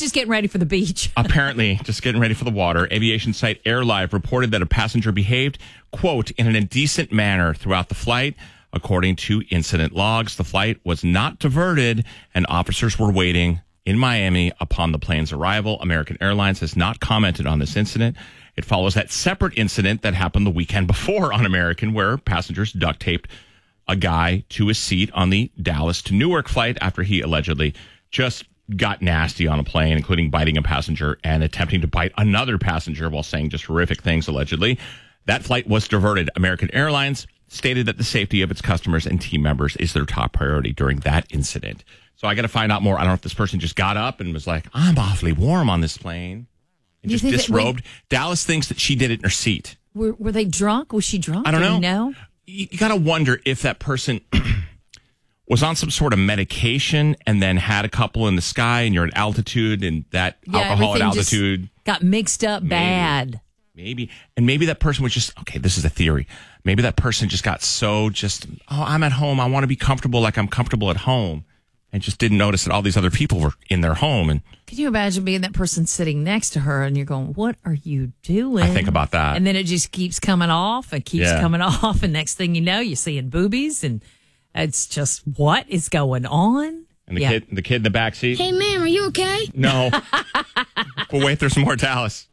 just getting ready for the beach. Apparently, just getting ready for the water. Aviation site AirLive reported that a passenger behaved, quote, in an indecent manner throughout the flight. According to incident logs, the flight was not diverted and officers were waiting in Miami upon the plane's arrival. American Airlines has not commented on this incident. It follows that separate incident that happened the weekend before on American, where passengers duct taped a guy to his seat on the Dallas to Newark flight after he allegedly just got nasty on a plane, including biting a passenger and attempting to bite another passenger while saying just horrific things, allegedly. That flight was diverted. American Airlines stated that the safety of its customers and team members is their top priority during that incident. So I got to find out more. I don't know if this person just got up and was like, I'm awfully warm on this plane, and just disrobed. Dallas thinks that she did it in her seat. Were they drunk? Was she drunk? I don't know. You know? You got to wonder if that person was on some sort of medication and then had a couple in the sky, and you're at altitude, and that alcohol at altitude got mixed up bad. Maybe. And maybe that person was just, okay, this is a theory. Maybe that person just got I'm at home. I want to be comfortable like I'm comfortable at home. And just didn't notice that all these other people were in their home. And can you imagine being that person sitting next to her and you're going, what are you doing? I think about that. And then it just keeps coming off and keeps coming off. And next thing you know, you're seeing boobies. And it's just, what is going on? And the kid in the back seat. Hey, ma'am, are you okay? No. But wait, there's more Dallas.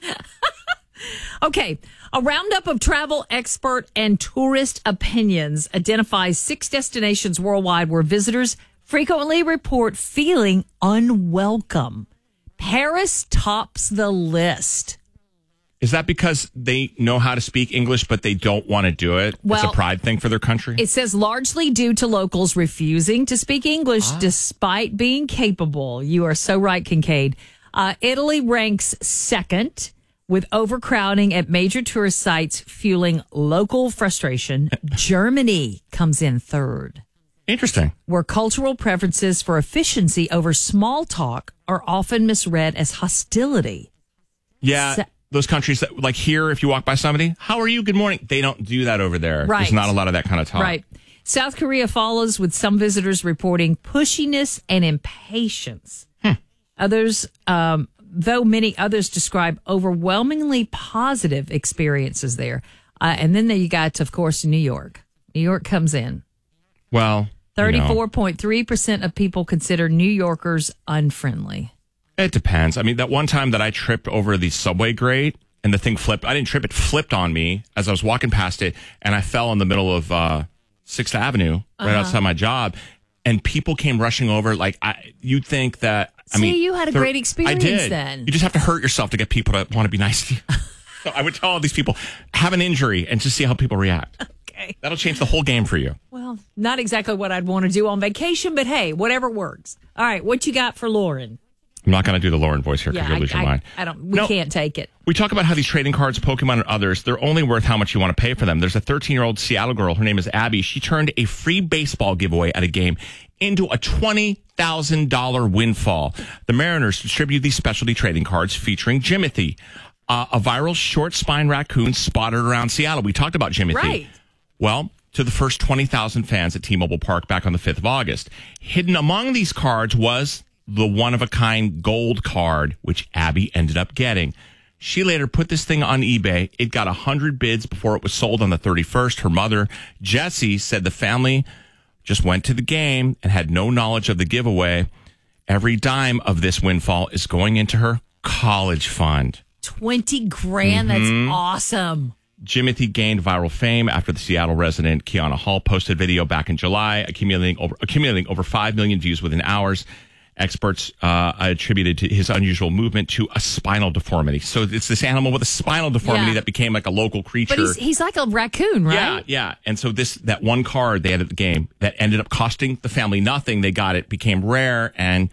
Okay. A roundup of travel expert and tourist opinions identifies 6 destinations worldwide where visitors frequently report feeling unwelcome. Paris tops the list. Is that because they know how to speak English, but they don't want to do it? It's a pride thing for their country? It says largely due to locals refusing to speak English despite being capable. You are so right, Kincaid. Italy ranks second, with overcrowding at major tourist sites fueling local frustration. Germany comes in third. Interesting. Where cultural preferences for efficiency over small talk are often misread as hostility. Yeah, those countries that, like here, if you walk by somebody, how are you? Good morning. They don't do that over there. Right. There's not a lot of that kind of talk. Right. South Korea follows, with some visitors reporting pushiness and impatience. Others, though many others describe overwhelmingly positive experiences there. And then you got, of course, New York. New York comes in. Well, 34.3% of people consider New Yorkers unfriendly. It depends. I mean, that one time that I tripped over the subway grate and the thing flipped. I didn't trip. It flipped on me as I was walking past it, and I fell in the middle of 6th Avenue right outside my job. And people came rushing over. Like, you'd think that... you had a great experience. I did. Then. You just have to hurt yourself to get people to want to be nice to you. So I would tell all these people, have an injury and just see how people react. Okay. That'll change the whole game for you. Well, not exactly what I'd want to do on vacation, but hey, whatever works. All right, what you got for Lauren? I'm not going to do the Lauren voice here because you'll lose your mind. We can't take it. We talk about how these trading cards, Pokemon and others, they're only worth how much you want to pay for them. There's a 13-year-old Seattle girl. Her name is Abby. She turned a free baseball giveaway at a game into a $20,000 windfall. The Mariners distribute these specialty trading cards featuring Jimothy, a viral short spine raccoon spotted around Seattle. We talked about Jimothy. Right. Well, to the first 20,000 fans at T-Mobile Park back on the 5th of August. Hidden among these cards was the one-of-a-kind gold card, which Abby ended up getting. She later put this thing on eBay. It got 100 bids before it was sold on the 31st. Her mother, Jessie, said the family just went to the game and had no knowledge of the giveaway. Every dime of this windfall is going into her college fund. 20 grand. That's awesome. Jimothy gained viral fame after the Seattle resident Kiana Hall posted video back in July, accumulating over 5 million views within hours. Experts attributed to his unusual movement to a spinal deformity. So it's this animal with a spinal deformity that became like a local creature. But he's like a raccoon, right? Yeah. And so that one card they had at the game that ended up costing the family nothing, they got it, became rare, and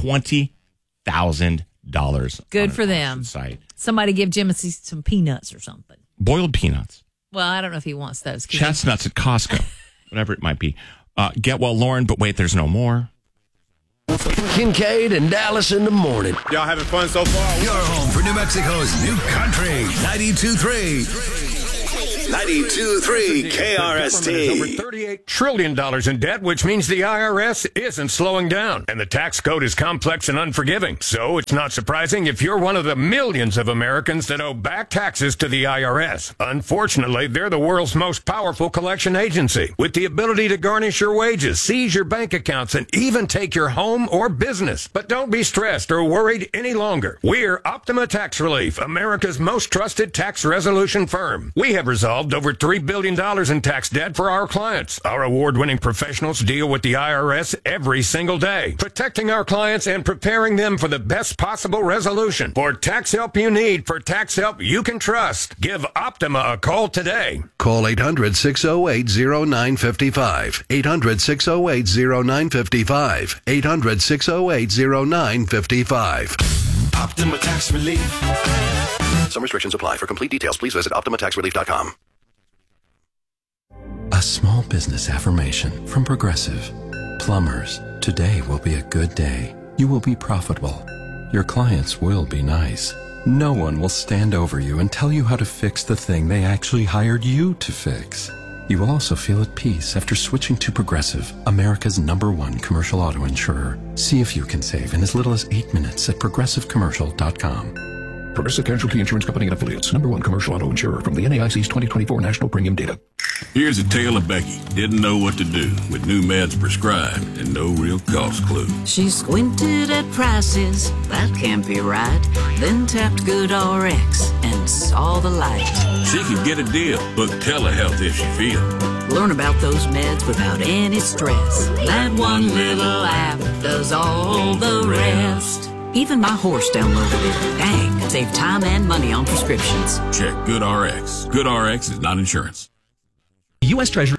$20,000. Good for them. Site. Somebody give Jimothy some peanuts or something. Boiled peanuts. Well, I don't know if he wants those. Chestnuts at Costco. Whatever it might be. Get well, Lauren, but wait, there's no more. Kincaid and Dallas in the morning. Y'all having fun so far? Your home for New Mexico's new country, 92.3. 92.3 KRST. Over $38 trillion in debt, which means the IRS isn't slowing down. And the tax code is complex and unforgiving. So it's not surprising if you're one of the millions of Americans that owe back taxes to the IRS. Unfortunately, they're the world's most powerful collection agency, with the ability to garnish your wages, seize your bank accounts, and even take your home or business. But don't be stressed or worried any longer. We're Optima Tax Relief, America's most trusted tax resolution firm. We have resolved over $3 billion in tax debt for our clients. Our award-winning professionals deal with the IRS every single day, protecting our clients and preparing them for the best possible resolution. For tax help you need, for tax help you can trust, give Optima a call today. Call 800-608-0955. 800-608-0955. 800-608-0955. Optima Tax Relief. Some restrictions apply. For complete details, please visit OptimaTaxRelief.com. A small business affirmation from Progressive. Plumbers, today will be a good day. You will be profitable. Your clients will be nice. No one will stand over you and tell you how to fix the thing they actually hired you to fix. You will also feel at peace after switching to Progressive, America's #1 commercial auto insurer. See if you can save in as little as 8 minutes at progressivecommercial.com. Progressive Casualty Insurance Company and Affiliates. #1 commercial auto insurer from the NAIC's 2024 National Premium Data. Here's a tale of Becky. Didn't know what to do with new meds prescribed and no real cost clue. She squinted at prices, that can't be right. Then tapped GoodRx and saw the light. She could get a deal, book telehealth if she feels. Learn about those meds without any stress. That one little app does all the rest. Even my horse downloaded it. Dang, save time and money on prescriptions. Check GoodRx. GoodRx is not insurance. U.S. Treasury.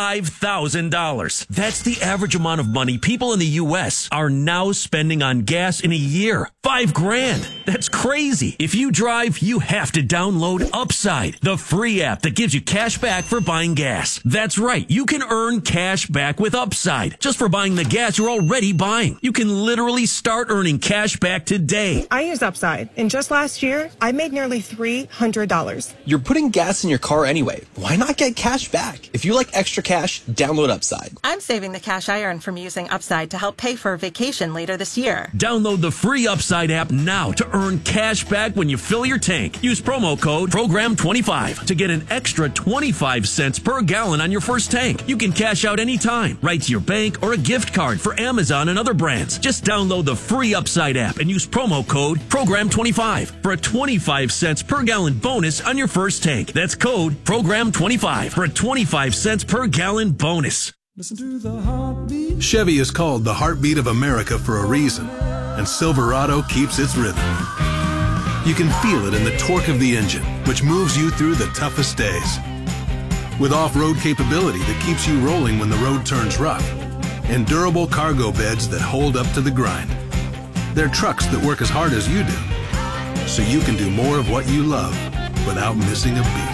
$5,000. That's the average amount of money people in the U.S. are now spending on gas in a year. $5,000. That's crazy. If you drive, you have to download Upside, the free app that gives you cash back for buying gas. That's right. You can earn cash back with Upside just for buying the gas you're already buying. You can literally start earning cash back today. I use Upside, and just last year, I made nearly $300. You're putting gas in your car anyway. Why not get cash back? If you like extra cash, download Upside. I'm saving the cash I earn from using Upside to help pay for a vacation later this year. Download the free Upside app now to earn cash back when you fill your tank. Use promo code PROGRAM25 to get an extra 25 cents per gallon on your first tank. You can cash out anytime, right to your bank or a gift card for Amazon and other brands. Just download the free Upside app and use promo code PROGRAM25 for a 25 cents per gallon bonus on your first tank. That's code PROGRAM25 for a 25 cents per gallon bonus. Listen to the heartbeat. Chevy is called the heartbeat of America for a reason, and Silverado keeps its rhythm. You can feel it in the torque of the engine, which moves you through the toughest days. With off-road capability that keeps you rolling when the road turns rough, and durable cargo beds that hold up to the grind. They're trucks that work as hard as you do, so you can do more of what you love without missing a beat.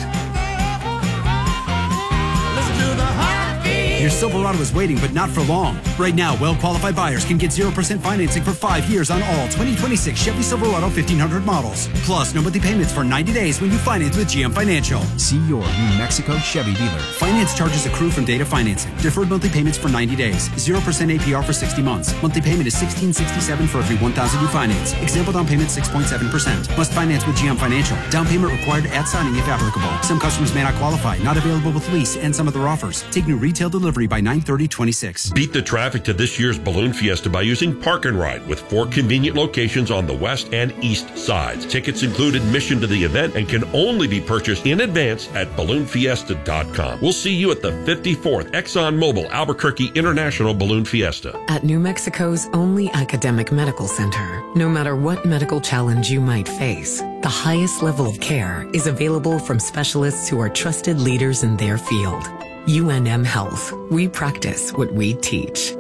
Your Silverado is waiting, but not for long. Right now, well-qualified buyers can get 0% financing for 5 years on all 2026 Chevy Silverado 1500 models. Plus, no monthly payments for 90 days when you finance with GM Financial. See your New Mexico Chevy dealer. Finance charges accrue from date of financing. Deferred monthly payments for 90 days. 0% APR for 60 months. Monthly payment is $1,667 for every $1,000 you finance. Example down payment 6.7%. Must finance with GM Financial. Down payment required at signing if applicable. Some customers may not qualify. Not available with lease and some other offers. Take new retail delivery by 9/30/26. Beat the traffic to this year's Balloon Fiesta by using Park and Ride with 4 convenient locations on the west and east sides. Tickets include admission to the event and can only be purchased in advance at balloonfiesta.com. We'll see you at the 54th ExxonMobil Albuquerque International Balloon Fiesta. At New Mexico's only academic medical center, no matter what medical challenge you might face, the highest level of care is available from specialists who are trusted leaders in their field. UNM Health. We practice what we teach.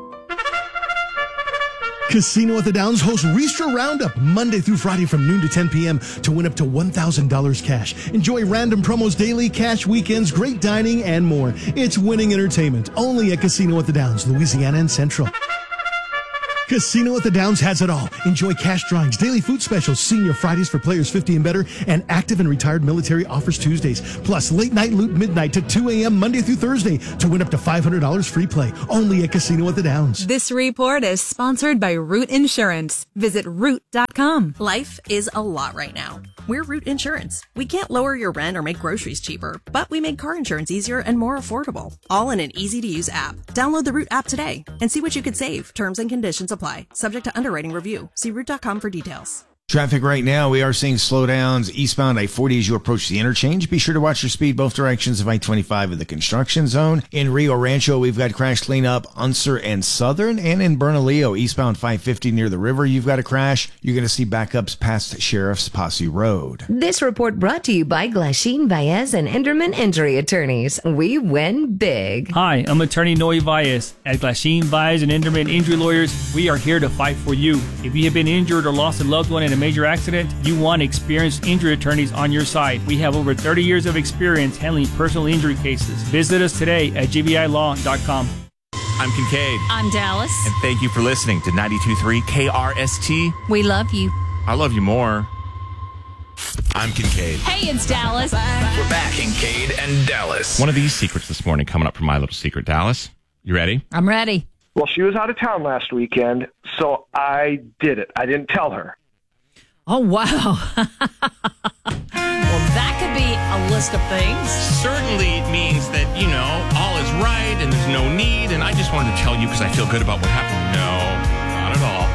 Casino at the Downs hosts Ristra Roundup Monday through Friday from noon to 10 p.m. to win up to $1,000 cash. Enjoy random promos daily, cash weekends, great dining, and more. It's winning entertainment only at Casino at the Downs, Louisiana and Central. Casino at the Downs has it all. Enjoy cash drawings, daily food specials, senior Fridays for players 50 and better, and active and retired military offers Tuesdays. Plus, late night loot midnight to 2 a.m. Monday through Thursday to win up to $500 free play. Only at Casino at the Downs. This report is sponsored by Root Insurance. Visit root.com. Life is a lot right now. We're Root Insurance. We can't lower your rent or make groceries cheaper, but we make car insurance easier and more affordable. All in an easy-to-use app. Download the Root app today and see what you could save. Terms and conditions apply. Subject to underwriting review. See root.com for details. Traffic right now, we are seeing slowdowns eastbound I-40 as you approach the interchange. Be sure to watch your speed both directions of I-25 in the construction zone. In Rio Rancho, we've got crash cleanup Unser and Southern. And in Bernalillo, eastbound 550 near the river, you've got a crash. You're going to see backups past Sheriff's Posse Road. This report brought to you by Glasheen, Baez, and Enderman Injury Attorneys. We win big. Hi, I'm attorney Noe Baez. At Glasheen, Baez, and Enderman Injury Lawyers, we are here to fight for you. If you have been injured or lost a loved one in a major accident, you want experienced injury attorneys on your side. We have over 30 years of experience handling personal injury cases. Visit us today at gbilaw.com. I'm Kincaid. I'm Dallas. And thank you for listening to 92.3 KRST. We love you. I love you more. I'm Kincaid. Hey, it's Dallas. We're back. Kincaid and Dallas. One of these secrets this morning coming up from My Little Secret. Dallas, you ready? I'm ready. Well, she was out of town last weekend, so I did it. I didn't tell her. Oh, wow. Well, that could be a list of things. Certainly it means that, all is right and there's no need. And I just wanted to tell you because I feel good about what happened. No, not at all.